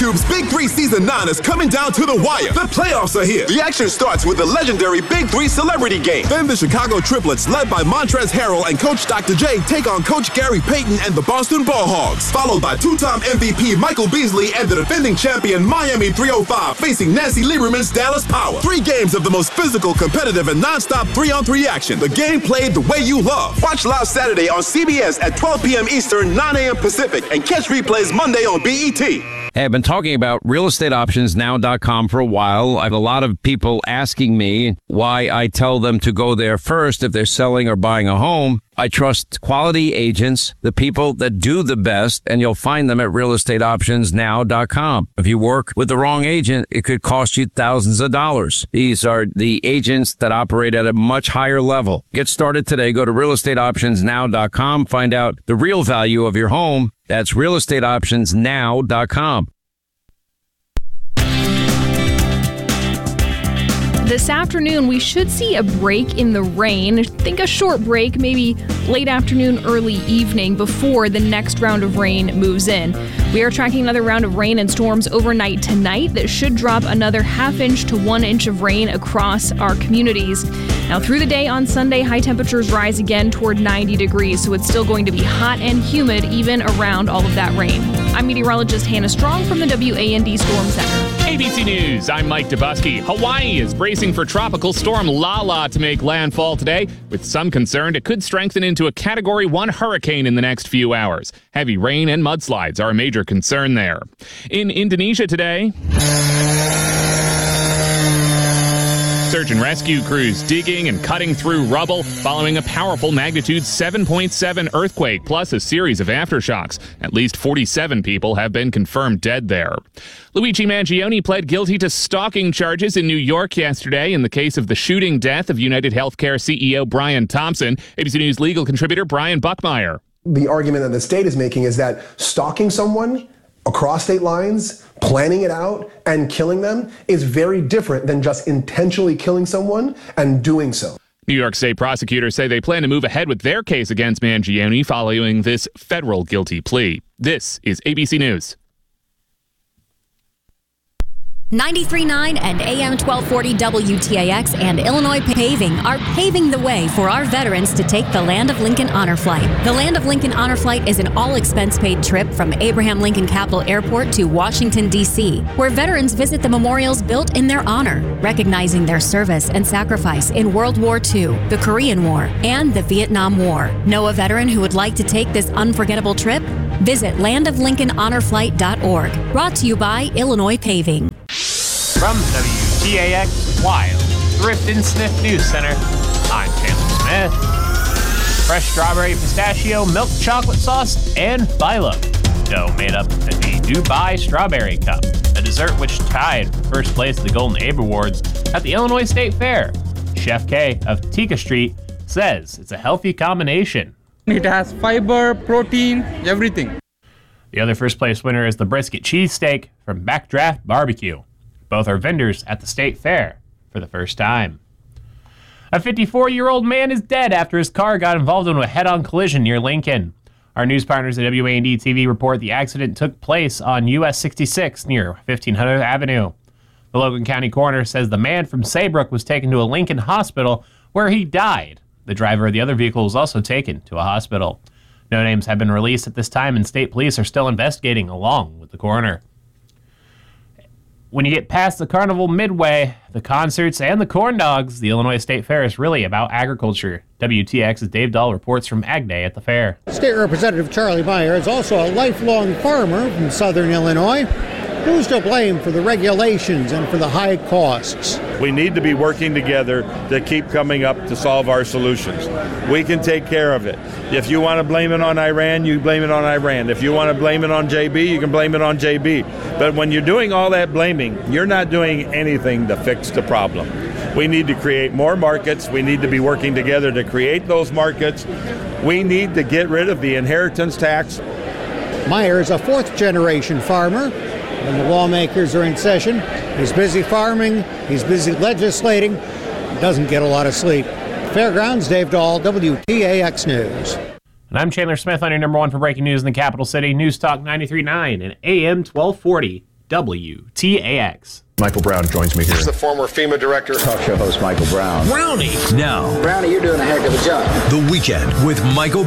YouTube's Big 3 Season 9 is coming down to the wire. The playoffs are here. The action starts with the legendary Big 3 Celebrity Game. Then the Chicago Triplets, led by Montrezl Harrell and Coach Dr. J, take on Coach Gary Payton and the Boston Ball Hogs. Followed by two-time MVP Michael Beasley and the defending champion Miami 305 facing Nancy Lieberman's Dallas Power. 3 games of the most physical, competitive, and non-stop 3-on-3 action. The game played the way you love. Watch live Saturday on CBS at 12 p.m. Eastern, 9 a.m. Pacific, and catch replays Monday on BET. Hey, I've been talking about realestateoptionsnow.com for a while. I have a lot of people asking me why I tell them to go there first if they're selling or buying a home. I trust quality agents, the people that do the best, and you'll find them at realestateoptionsnow.com. If you work with the wrong agent, it could cost you thousands of dollars. These are the agents that operate at a much higher level. Get started today. Go to realestateoptionsnow.com. Find out the real value of your home. That's realestateoptionsnow.com. This afternoon, we should see a break in the rain. Think a short break, maybe late afternoon, early evening, before the next round of rain moves in. We are tracking another round of rain and storms overnight tonight that should drop another ½ inch to 1 inch of rain across our communities. Now, through the day on Sunday, high temperatures rise again toward 90 degrees, so it's still going to be hot and humid even around all of that rain. I'm meteorologist Hannah Strong from the WAND Storm Center. ABC News, I'm Mike Dubusky. Hawaii is bracing for tropical storm Lala to make landfall today. With some concern, it could strengthen into a Category 1 hurricane in the next few hours. Heavy rain and mudslides are a major concern there. In Indonesia today, search and rescue crews digging and cutting through rubble following a powerful magnitude 7.7 earthquake, plus a series of aftershocks. At least 47 people have been confirmed dead there. Luigi Mangione pled guilty to stalking charges in New York yesterday in the case of the shooting death of United Healthcare CEO Brian Thompson. ABC News legal contributor Brian Buckmeyer. The argument that the state is making is that stalking someone across state lines, planning it out, and killing them is very different than just intentionally killing someone and doing so. New York State prosecutors say they plan to move ahead with their case against Mangione following this federal guilty plea. This is ABC News. 93.9 and AM 1240 WTAX and Illinois Paving are paving the way for our veterans to take the Land of Lincoln Honor Flight. The Land of Lincoln Honor Flight is an all-expense-paid trip from Abraham Lincoln Capital Airport to Washington, D.C., where veterans visit the memorials built in their honor, recognizing their service and sacrifice in World War II, the Korean War, and the Vietnam War. Know a veteran who would like to take this unforgettable trip? Visit landoflincolnhonorflight.org. Brought to you by Illinois Paving. From WTAX Wild Thrift and Sniff News Center, I'm Chandler Smith. Fresh strawberry pistachio, milk chocolate sauce, and phyllo dough made up the Dubai Strawberry Cup, a dessert which tied for first place at the Golden Abe Awards at the Illinois State Fair. Chef K of Tika Street says it's a healthy combination. It has fiber, protein, everything. The other first place winner is the brisket cheesesteak from Backdraft Barbecue. Both are vendors at the State Fair for the first time. A 54-year-old man is dead after his car got involved in a head-on collision near Lincoln. Our news partners at WAND TV report the accident took place on US 66 near 1500th Avenue. The Logan County coroner says the man from Saybrook was taken to a Lincoln hospital where he died. The driver of the other vehicle was also taken to a hospital. No names have been released at this time, and state police are still investigating along with the coroner. When you get past the Carnival Midway, the concerts, and the corn dogs, the Illinois State Fair is really about agriculture. WTX's Dave Dahl reports from Ag Day at the fair. State Representative Charlie Meyer is also a lifelong farmer from southern Illinois. Who's to blame for the regulations and for the high costs? We need to be working together to keep coming up to solve our solutions. We can take care of it. If you want to blame it on Iran, you blame it on Iran. If you want to blame it on JB, you can blame it on JB. But when you're doing all that blaming, you're not doing anything to fix the problem. We need to create more markets. We need to be working together to create those markets. We need to get rid of the inheritance tax. Meyer is a fourth-generation farmer. When the lawmakers are in session, he's busy farming, he's busy legislating, doesn't get a lot of sleep. Fairgrounds, Dave Dahl, WTAX News. And I'm Chandler Smith on your number one for breaking news in the capital city, News Talk 93.9 and AM 1240 WTAX. Michael Brown joins me here. He's the former FEMA director. Talk show host Michael Brown. Brownie. Now. Brownie, you're doing a heck of a job. The Weekend with Michael